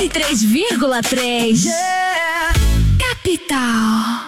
103,3. Yeah. Capital.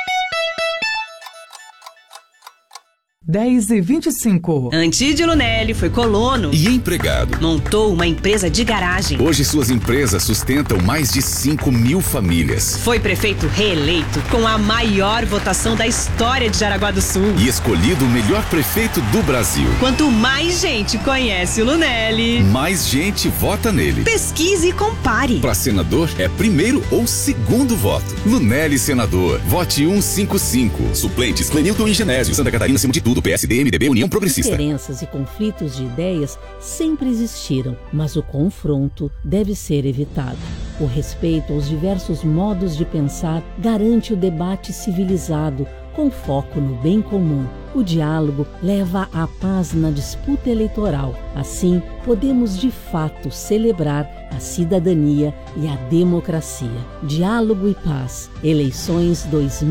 10h25. Antídio Lunelli foi colono e empregado. Montou uma empresa de garagem. Hoje suas empresas sustentam mais de 5.000 famílias. Foi prefeito reeleito com a maior votação da história de Jaraguá do Sul. E escolhido o melhor prefeito do Brasil. Quanto mais gente conhece o Lunelli, mais gente vota nele. Pesquise e compare. Para senador é primeiro ou segundo voto. Lunelli senador. Vote 155. Suplentes Clenilton e Genésio. Santa Catarina acima de tudo. PSD, MDB, União Progressista. Diferenças e conflitos de ideias sempre existiram, mas o confronto deve ser evitado. O respeito aos diversos modos de pensar garante o debate civilizado, com foco no bem comum. O diálogo leva à paz na disputa eleitoral. Assim, podemos de fato celebrar a cidadania e a democracia. Diálogo e paz. Eleições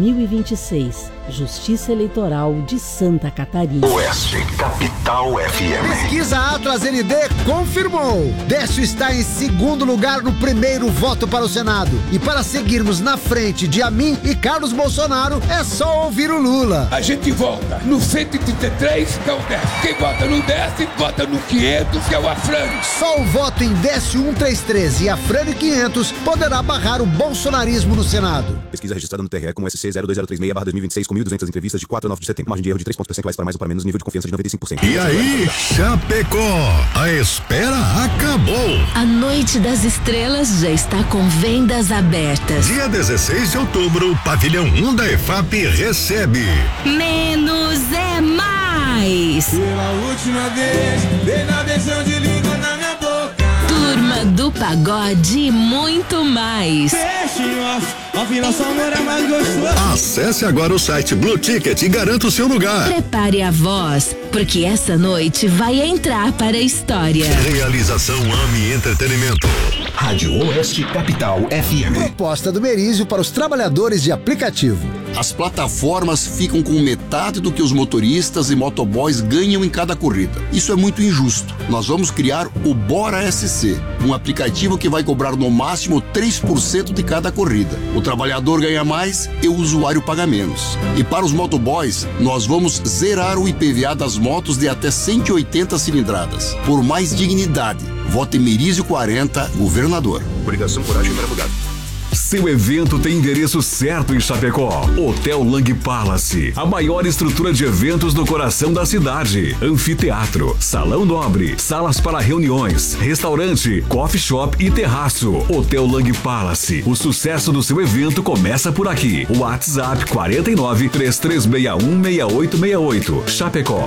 2026. Justiça Eleitoral de Santa Catarina. Oeste Capital FM. Pesquisa Atlas ND confirmou. Décio está em segundo lugar no primeiro voto para o Senado. E para seguirmos na frente de Amin e Carlos Bolsonaro, é só ouvir o Lula. A gente volta no 133, que é o Décio. Quem vota no Décio, vota no 500, que é o Afrânio. Só o voto em Décio 133 e Afrânio 500 poderá barrar o bolsonarismo no Senado. Pesquisa registrada no TRE com SC 02036/2026 com 1.200 entrevistas de 4 a 9 de setembro. Margem de erro de 3 pontos percentuais para mais ou para menos, nível de confiança de 95%. E aí, Chapecó, a espera acabou. A Noite das Estrelas já está com vendas abertas. Dia 16 de outubro, Pavilhão 1 da EFAP recebe Menos é Mais. Pela última vez, dei na beijão de língua na minha boca. Turma do Pagode e muito mais. Afinal, seu amor é mais gostoso. Acesse agora o site Blue Ticket e garanta o seu lugar. Prepare a voz, porque essa noite vai entrar para a história. Realização AMI Entretenimento. Rádio Oeste Capital FM. Proposta do Merizio para os trabalhadores de aplicativo. As plataformas ficam com metade do que os motoristas e motoboys ganham em cada corrida. Isso é muito injusto. Nós vamos criar o Bora SC, um aplicativo que vai cobrar no máximo 3% de cada corrida. O trabalhador ganha mais e o usuário paga menos. E para os motoboys, nós vamos zerar o IPVA das motos de até 180 cilindradas. Por mais dignidade, vote Merizio 40, governador. Coligação Coragem para Mudar. Seu evento tem endereço certo em Chapecó. Hotel Lang Palace, a maior estrutura de eventos no coração da cidade. Anfiteatro, salão nobre, salas para reuniões, restaurante, coffee shop e terraço. Hotel Lang Palace, o sucesso do seu evento começa por aqui. WhatsApp 49-3361-6868. Chapecó.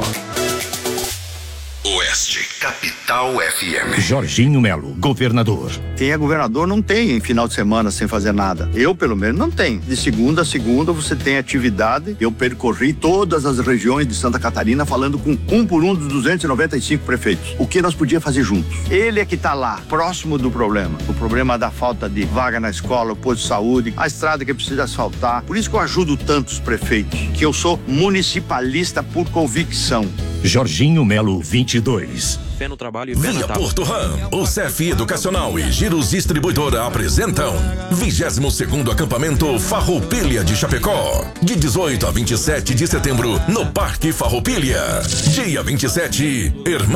Oeste Capital FM. Jorginho Melo, governador. Quem é governador não tem final de semana sem fazer nada. Eu, pelo menos, não tenho. De segunda a segunda você tem atividade. Eu percorri todas as regiões de Santa Catarina falando com um por um dos 295 prefeitos. O que nós podíamos fazer juntos? Ele é que está lá, próximo do problema. O problema da falta de vaga na escola, o posto de saúde, a estrada que precisa asfaltar. Por isso que eu ajudo tantos prefeitos, que eu sou municipalista por convicção. Jorginho Melo, 22. Fé no trabalho e fé Venha na tábua. Porto Ram, o CEF Educacional e Giros Distribuidora apresentam 22º acampamento Farroupilha de Chapecó, de 18 a 27 de setembro no Parque Farroupilha. Dia 27,